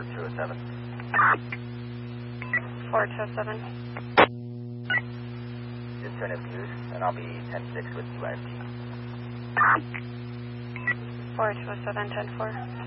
4207. 4207. Just turn abuse, and I'll be 10-6 with UIFT. 4207, 10-4.